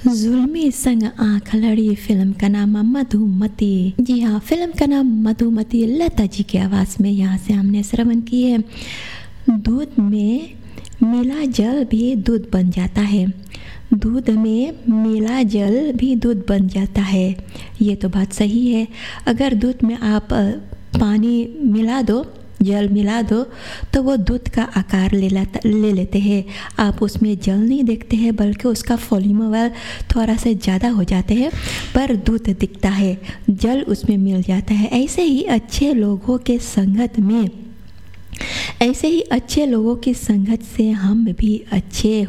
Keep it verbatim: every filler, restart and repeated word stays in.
जुल्मी संग आंख लड़ी फिल्म का नाम मधुमती। जी हाँ, फिल्म का नाम मधुमती लता जी की आवाज़ में यहाँ से हमने श्रवण की है। दूध में मिला जल भी दूध बन जाता है, दूध में मिला जल भी दूध बन जाता है। ये तो बात सही है। अगर दूध में आप पानी मिला दो, जल मिला दो, तो वो दूध का आकार ले लाता ले लेते हैं। आप उसमें जल नहीं देखते हैं, बल्कि उसका वॉल्यूम लेवल थोड़ा सा ज़्यादा हो जाते हैं, पर दूध दिखता है, जल उसमें मिल जाता है। ऐसे ही अच्छे लोगों के संगत में ऐसे ही अच्छे लोगों की संगत से हम भी अच्छे